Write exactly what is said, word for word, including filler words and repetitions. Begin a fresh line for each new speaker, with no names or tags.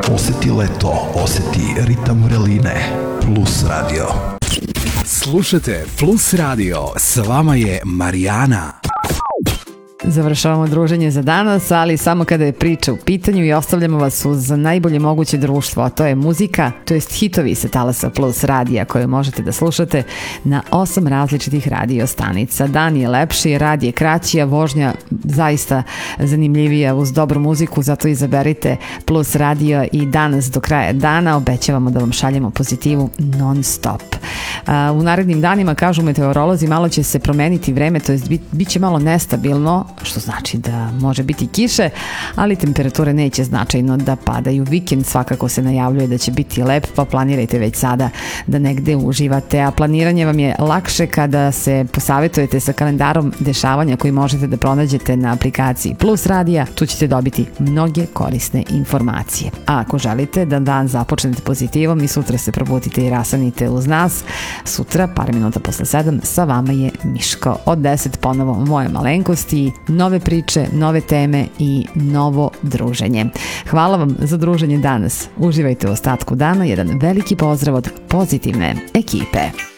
Oseti leto, oseti ritam vreline. Plus radio.
Slušajte Plus radio, s vama je Marijana.
Završavamo druženje za danas, ali samo kada je priča u pitanju i ostavljamo vas uz najbolje moguće društvo, a to je muzika, to jest hitovi sa Talasa Plus radija koje možete da slušate na osam različitih radio stanica. Dan je lepši, rad je kraći, a vožnja zaista zanimljivija uz dobru muziku, zato izaberite Plus radio i danas do kraja dana obećavamo da vam šaljemo pozitivu non stop. U narednim danima, kažu meteorolozi, malo će se promeniti vreme, to jest bit, bit će malo nestabilno, što znači da može biti kiše, ali temperature neće značajno da padaju. Vikend svakako se najavljuje da će biti lep, pa planirajte već sada da negde uživate, a planiranje vam je lakše kada se posavetujete sa kalendarom dešavanja koji možete da pronađete na aplikaciji Plus radija. Tu ćete dobiti mnoge korisne informacije. A ako želite da dan započnete pozitivom i sutra se probudite i rasanite uz nas, sutra, par minuta posle sedam, sa vama je Miško. Od deset ponovo moje malenkosti, nove priče, nove teme i novo druženje. Hvala vam za druženje danas. Uživajte u ostatku dana. Jedan veliki pozdrav od pozitivne ekipe.